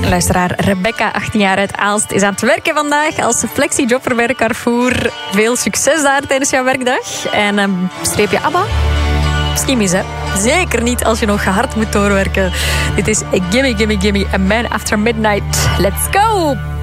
Luisteraar Rebecca, 18 jaar uit Aalst, is aan het werken vandaag als flexijobber bij de Carrefour. Veel succes daar tijdens jouw werkdag. En streepje ABBA? Misschien mis, hè? Zeker niet als je nog hard moet doorwerken. Dit is Gimme Gimme Gimme, A Man After Midnight. Let's go!